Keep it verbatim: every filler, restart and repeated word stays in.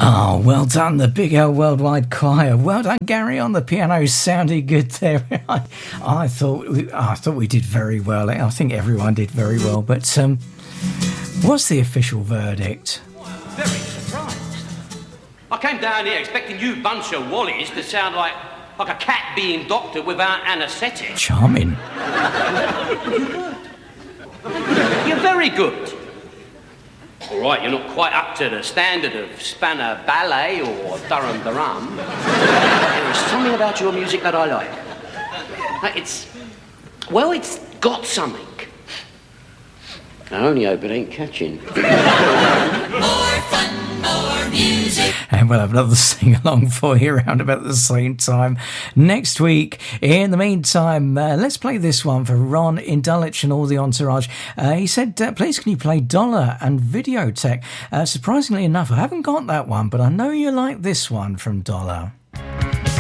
Oh, well done, the Big L Worldwide Choir. Well done, Gary, on the piano. Sounded good there. I, I thought we, I thought we did very well. I think everyone did very well. But um, what's the official verdict? Very surprised. I came down here expecting you bunch of wallies to sound like like a cat being doctored without anaesthetic. Charming. You're very good. All right, you're not quite up to the standard of Spanner Ballet or Durham Durham. There is something about your music that I like. It's, well, it's got something. I only hope it ain't catching. More fun, more music. And we'll have another sing-along for you around about the same time next week. In the meantime, uh, let's play this one for Ron in Dulwich and all the entourage. Uh, he said, uh, please can you play Dollar and Videotech? Uh, surprisingly enough, I haven't got that one, but I know you like this one from Dollar.